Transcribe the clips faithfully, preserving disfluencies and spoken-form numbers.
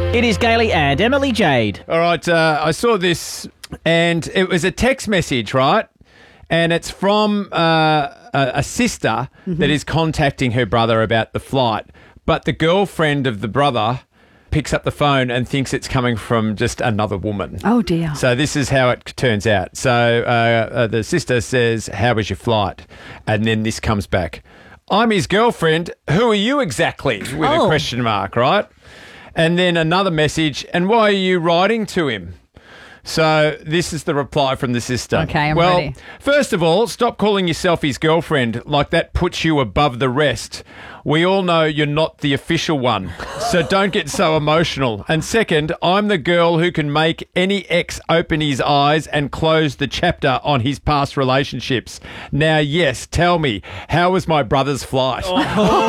It is Gailey and Emily Jade. All right, uh, I saw this and it was a text message, right? And it's from uh, a, a sister mm-hmm. that is contacting her brother about the flight. But the girlfriend of the brother picks up the phone and thinks it's coming from just another woman. Oh, dear. So this is how it turns out. So uh, uh, the sister says, "How was your flight?" And then this comes back. "I'm his girlfriend. Who are you exactly?" With oh. a question mark, right? And then another message, "And why are you writing to him?" So this is the reply from the sister. Okay, I'm well, ready. First of all, stop calling yourself his girlfriend. Like that puts you above the rest. We all know you're not the official one, so don't get so emotional. And second, I'm the girl who can make any ex open his eyes and close the chapter on his past relationships. Now, yes, tell me, how was my brother's flight? I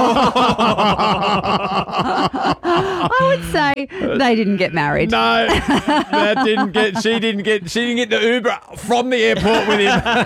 would say they didn't get married. No, that didn't get. She didn't get. She didn't get the Uber from the airport with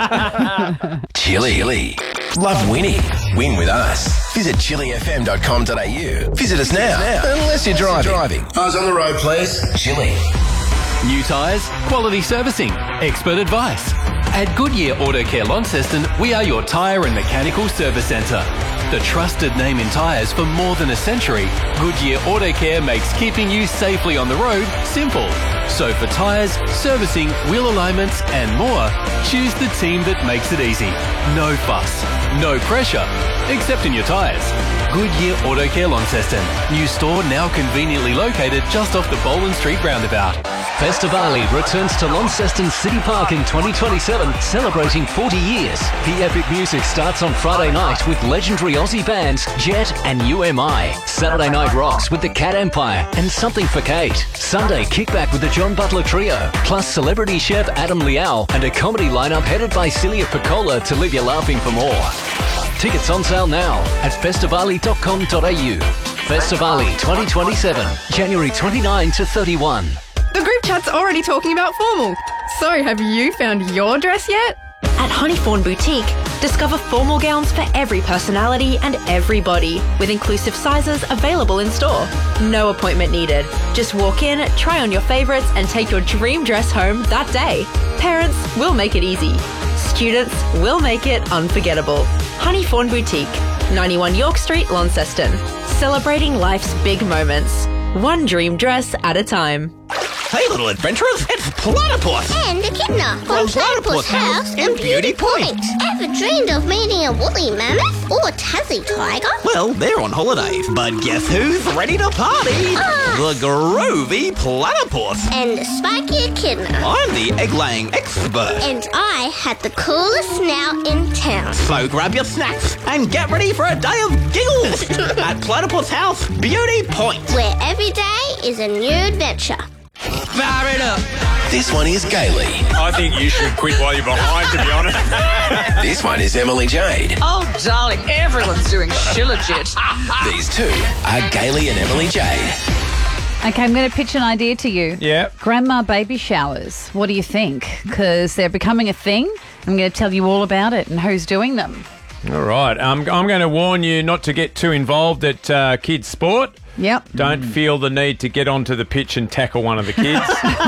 him. Chili. Chili. Love winning. Win with us. Visit chili f m dot com dot a u. Visit us now. Unless you're driving. driving. Eyes on the road, please. Chili. New tyres, quality servicing, expert advice. At Goodyear Auto Care Launceston, we are your tyre and mechanical service centre. The trusted name in tyres for more than a century, Goodyear Auto Care makes keeping you safely on the road simple. So for tyres, servicing, wheel alignments and more, choose the team that makes it easy. No fuss, no pressure, except in your tyres. Goodyear Auto Care Launceston. New store now conveniently located just off the Boland Street roundabout. Festivali returns to Launceston City Park in twenty twenty-seven, celebrating forty years. The epic music starts on Friday night with legendary Aussie bands Jet and U M I. Saturday night rocks with the Cat Empire and Something for Kate. Sunday kickback with the John Butler Trio, plus celebrity chef Adam Liao and a comedy lineup headed by Celia Piccola to leave you laughing for more. Tickets on sale now at festivali dot com dot a u. Festivali twenty twenty-seven, January twenty-ninth to thirty-first. The group chat's already talking about formal. So, have you found your dress yet? At Honeyfawn Boutique, discover formal gowns for every personality and every body, with inclusive sizes available in store. No appointment needed. Just walk in, try on your favourites and take your dream dress home that day. Parents will make it easy. Students will make it unforgettable. Honeyfawn Boutique, ninety-one York Street, Launceston. Celebrating life's big moments. One dream dress at a time. Hey, little adventurers, it's Platypus! And Echidna from Platypus House in Beauty Point. Ever dreamed of meeting a woolly mammoth or a Tassie tiger? Well, they're on holidays, but guess who's ready to party? Ah. The groovy Platypus. And the spiky Echidna. I'm the egg-laying expert. And I had the coolest snout in town. So grab your snacks and get ready for a day of giggles at Platypus House, Beauty Point. Where every day is a new adventure. Fire it up. This one is Gailey. I think you should quit while you're behind, to be honest. This one is Emily Jade. Oh, darling, everyone's doing shillagit. These two are Gailey and Emily Jade. Okay, I'm going to pitch an idea to you. Yeah. Grandma baby showers. What do you think? Because they're becoming a thing. I'm going to tell you all about it and who's doing them. All right. Um, I'm going to warn you not to get too involved at uh, kids' sport. Yep. Don't feel the need to get onto the pitch and tackle one of the kids.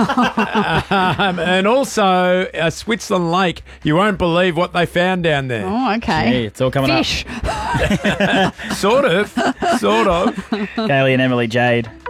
um, and also, uh, Switzerland Lake, you won't believe what they found down there. Oh, okay. Gee, it's all coming Fish. up. Sort of. Sort of. Gailey and Emily Jade.